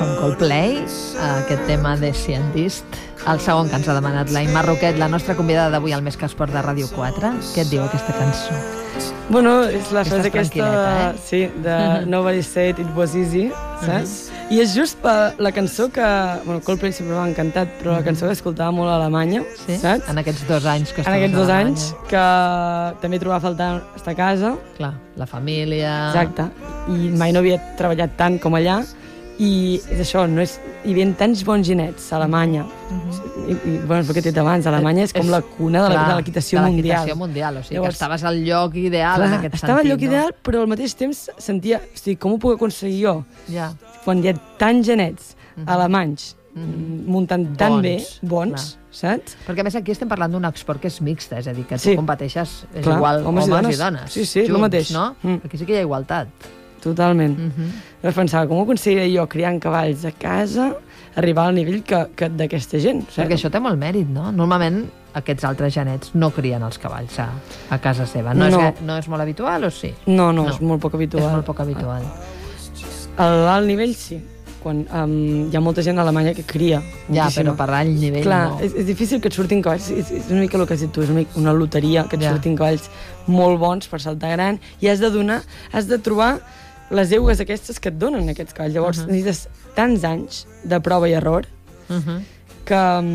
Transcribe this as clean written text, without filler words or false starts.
són Coldplay, aquest tema de Scientist, el segon que ens ha demanat la Imma Roquet, la nostra convidada d'avui al Més que Esport de Ràdio 4. Què et diu aquesta cançó? Bueno, és la frase aquesta, sí, de Nobody Said It Was Easy, saps? I és just la cançó que... Bueno, Coldplay sempre m'ha encantat, però la cançó que escoltava molt a Alemanya, saps? En aquests 2 anys que estaves en aquests 2 anys, que també trobava a faltar estar a casa. Clar, la família... Exacte. I mai no havia treballat tant com allà. I és això, no és... Hi havia tants bons genets a Alemanya. Bueno, és el que t'he dit abans, Alemanya és com la cuna de l'equitació mundial. De l'equitació mundial, o sigui que estaves al lloc ideal en aquest sentit. Estava al lloc ideal, però al mateix temps sentia... Hosti, com ho puc aconseguir jo? Quan hi ha tants genets alemanys muntant tan bé, bons, saps? Perquè a més aquí estem parlant d'un esport que és mixta, és a dir, que tu competeixes és igual homes i dones. Sí, sí, el mateix. No? Aquí sí que hi ha igualtat. Totalment. Llavors pensava, com ho aconseguiré jo criant cavalls a casa, arribar al nivell que d'aquesta gent? Perquè això té molt mèrit, no? Normalment aquests altres genets no crien els cavalls a casa seva. No és molt habitual o sí? No, és molt poc habitual. És molt poc habitual. A l'alt nivell sí. Quan hi ha molta gent a Alemanya que cria. Ja, però per alt nivell no. Clar, és difícil que et surtin cavalls. És una mica el que has dit tu, és una loteria que et surtin cavalls molt bons per saltar gran i has de trobar les eugues aquestes que et donen aquests cavalls. Llavors necessites tants anys de prova i error que